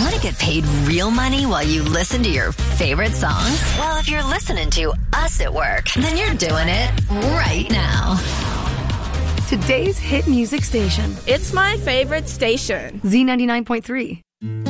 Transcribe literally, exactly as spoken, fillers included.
Want to get paid real money while you listen to your favorite songs? Well, if you're listening to us at work, then you're doing it right now. Today's hit music station. It's my favorite station. Z ninety-nine point three.